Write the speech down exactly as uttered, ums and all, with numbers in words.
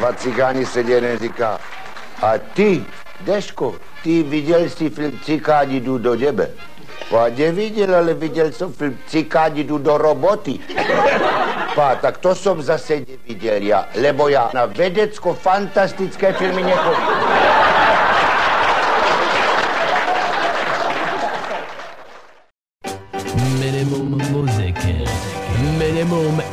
dva cigáni sedí, jeden říká, a ty, Deško, ty viděl jsi film Cikáni jdu do nebe? Pa neviděl, ale viděl jsem film Cikáni jdu do roboty. Pa, tak to jsem zase neviděl já, lebo já na vedecko-fantastické filmy nechodím.